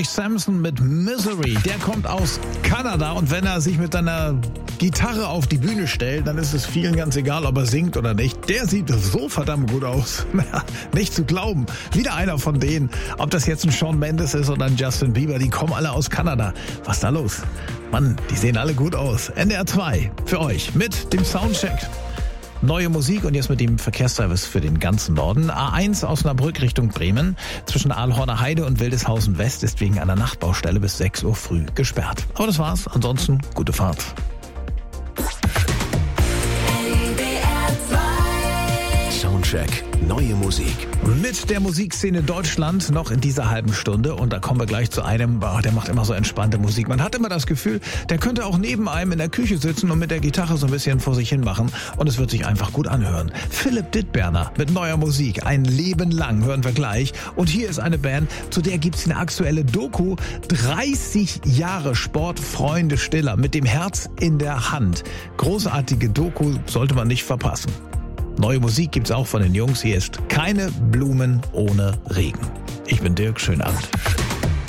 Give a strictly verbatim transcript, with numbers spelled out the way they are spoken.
Derek Sampson mit Misery. Der kommt aus Kanada und wenn er sich mit seiner Gitarre auf die Bühne stellt, dann ist es vielen ganz egal, ob er singt oder nicht. Der sieht so verdammt gut aus. Nicht zu glauben. Wieder einer von denen. Ob das jetzt ein Shawn Mendes ist oder ein Justin Bieber, die kommen alle aus Kanada. Was ist da los? Mann, die sehen alle gut aus. N D R zwei für euch mit dem Soundcheck. Neue Musik und jetzt mit dem Verkehrsservice für den ganzen Norden. A eins Osnabrück Richtung Bremen. Zwischen Aalhorner Heide und Wildeshausen West ist wegen einer Nachtbaustelle bis sechs Uhr früh gesperrt. Aber das war's. Ansonsten gute Fahrt. Soundcheck. Neue Musik. Mit der Musikszene Deutschland noch in dieser halben Stunde. Und da kommen wir gleich zu einem, boah, der macht immer so entspannte Musik. Man hat immer das Gefühl, der könnte auch neben einem in der Küche sitzen und mit der Gitarre so ein bisschen vor sich hin machen. Und es wird sich einfach gut anhören. Philipp Dittberner mit neuer Musik. Ein Leben lang hören wir gleich. Und hier ist eine Band, zu der gibt's eine aktuelle Doku. dreißig Jahre Sportfreunde Stiller mit dem Herz in der Hand. Großartige Doku, sollte man nicht verpassen. Neue Musik gibt's auch von den Jungs. Hier ist Keine Blumen ohne Regen. Ich bin Dirk, schönen Abend.